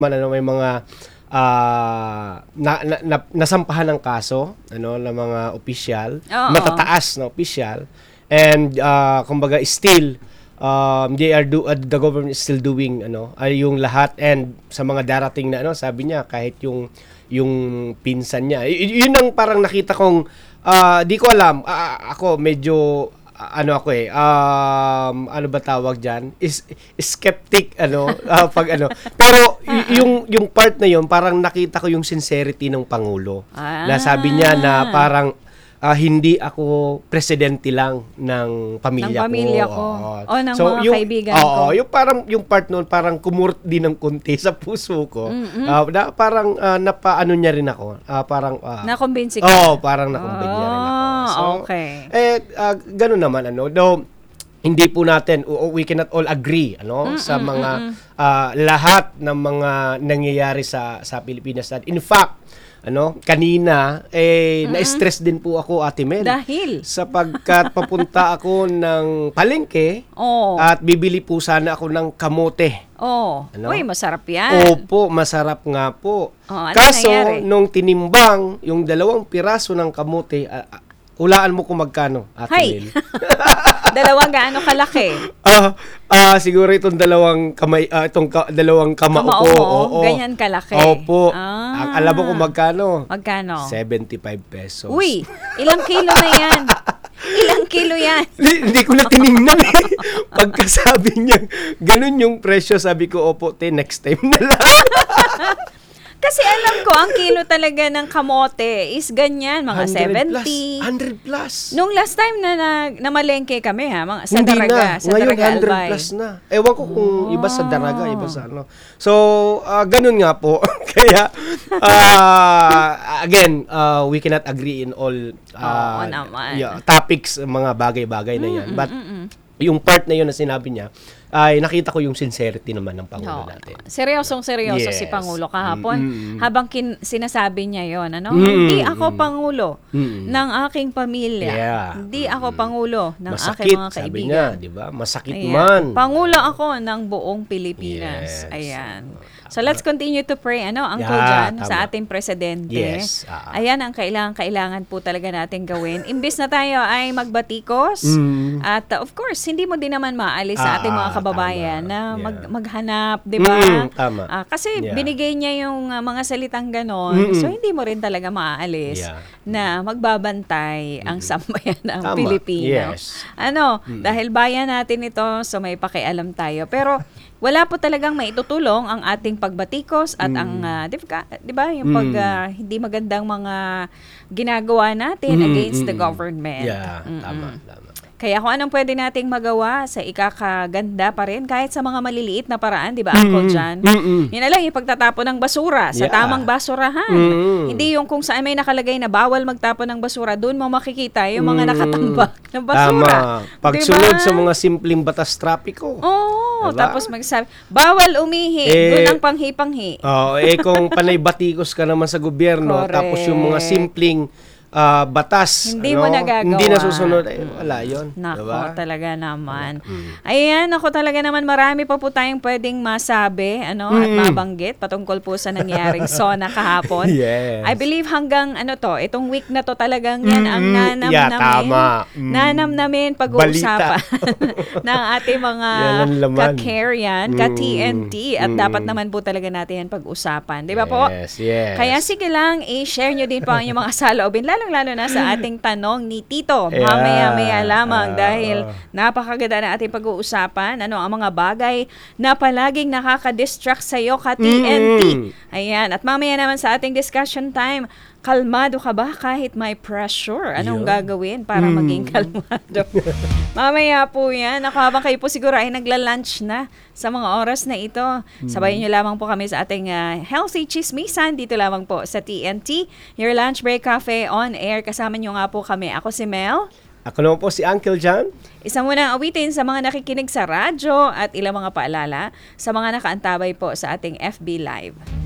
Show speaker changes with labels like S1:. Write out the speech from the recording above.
S1: May mga nasampahan ng kaso ng mga opisyal,
S2: Oo.
S1: matataas na opisyal, and kumbaga still the government is still doing yung lahat, and sa mga darating na sabi niya kahit yung pinsan niya, yun ang parang nakita kong di ko alam, ako medyo ano ba tawag diyan, is skeptic pag pero yung part na yun parang nakita ko yung sincerity ng pangulo, na sabi niya na parang hindi ako presidente lang ng pamilya
S2: ko. O ng
S1: so,
S2: mga kaibigan ko.
S1: Yung parang yung part noon parang kumurt din ng kunti sa puso ko. Na parang napaano niya rin ako. Parang
S2: nakumbinsi ka.
S1: Parang nakumbinsi niya rin ako. So,
S2: okay.
S1: ganun naman though hindi po natin, we cannot all agree sa mga lahat ng mga nangyayari sa Pilipinas. In fact, kanina na-stress din po ako, Ate Mel.
S2: Dahil?
S1: Sapagkat papunta ako ng palengke at bibili po sana ako ng kamote.
S2: Uy, masarap yan.
S1: Opo, masarap nga po.
S2: Kaso,
S1: nangyari? Nung tinimbang yung 2 piraso ng kamote, hulaan mo kung magkano, Ate Mel.
S2: Dalawang gaano kalaki?
S1: Siguro itong 2 kamay, itong 2 kamao ko.
S2: Ganyan kalaki.
S1: Opo. Alam mo kung magkano?
S2: Magkano?
S1: 75 pesos.
S2: Uy, ilang kilo na yan? Ilang kilo yan?
S1: Hindi ko na tinignan Pagkasabi niya, ganun yung presyo, sabi ko, opo, next time na lang.
S2: Kasi alam ko, ang kilo talaga ng kamote is ganyan, mga 70.
S1: 100 plus.
S2: Nung last time na namalengke kami, mga sa
S1: Hindi
S2: Daraga. Sa
S1: Ngayon,
S2: Daraga
S1: 100
S2: Albay.
S1: plus na. Ewan ko kung iba sa Daraga, iba sa So, ganun nga po. Kaya, again, we cannot agree in all topics, mga bagay-bagay na yan. But, yung part na yun na sinabi niya, ay nakita ko yung sincerity naman ng Pangulo natin.
S2: Seryoso si Pangulo kahapon. Habang sinasabi niya yon, hindi ako Pangulo ng aking pamilya. Hindi ako Pangulo ng aking mga kaibigan.
S1: Sabi niya, di ba? Masakit man.
S2: Pangulo ako ng buong Pilipinas. Ayan. So let's continue to pray, Uncle John, sa ating presidente.
S1: Yes.
S2: Ayan ang kailangan po talaga natin gawin. Imbis na tayo ay magbatikos, at of course, hindi mo din naman maalis sa ating mga kababayan na maghanap, di ba?
S1: Tama.
S2: Kasi binigay niya yung mga salitang ganon, so hindi mo rin talaga maaalis na magbabantay ang sambayan ng Pilipino.
S1: Yes.
S2: Dahil bayan natin ito, so may pakialam tayo. Pero wala po talagang maitutulong ang ating pagbatikos at ang, di ba, yung hindi magandang mga ginagawa natin against the government.
S1: Tama.
S2: Kaya kung anong pwede nating magawa sa ikakaganda pa rin, kahit sa mga maliliit na paraan, di ba, Uncle John? Yun na lang, yung pagtatapon ng basura sa tamang basurahan. Hindi yung kung saan may nakalagay na bawal magtapon ng basura, doon mo makikita yung mga nakatambak ng basura.
S1: Pagsunod sa mga simpleng batas trapiko.
S2: Diba? Tapos magsabi, bawal umihi, doon ang panghi-panghi.
S1: Kung panay batikos ka naman sa gobyerno, tapos yung mga simpleng batas,
S2: hindi mo nagagawa.
S1: Hindi nasusunod, wala yun.
S2: Nako,
S1: diba?
S2: talaga naman. Ayan, ako talaga naman, marami pa po tayong pwedeng masabi, at mabanggit patungkol po sa nangyaring SONA kahapon.
S1: Yes.
S2: I believe hanggang itong week na to talagang yan ang nanam namin pag-uusapan ng ating mga ka-Carrian, ka-TNT, at dapat naman po talaga natin yan pag-usapan. Di ba po?
S1: Yes.
S2: Kaya sige lang, i-share nyo din po ang inyong mga saloobin, lalo na sa ating tanong ni Tito. Mamaya-maya lamang dahil napakaganda na ating pag-uusapan. Ang mga bagay na palaging nakaka-distract sa'yo ka-TNT. Ayan. At mamaya naman sa ating discussion time, kalmado ka ba kahit may pressure? Anong gagawin para maging kalmado? Mamaya po yan. Habang kayo po siguro ay nagla-lunch na sa mga oras na ito, sabayin nyo lamang po kami sa ating Healthy Chismisan dito lamang po sa TNT, Your Lunch Break Cafe on Air. Kasama nyo nga po kami. Ako si Mel.
S1: Ako naman po si Uncle John.
S2: Isa muna awitin sa mga nakikinig sa radyo at ilang mga paalala sa mga nakaantabay po sa ating FB Live.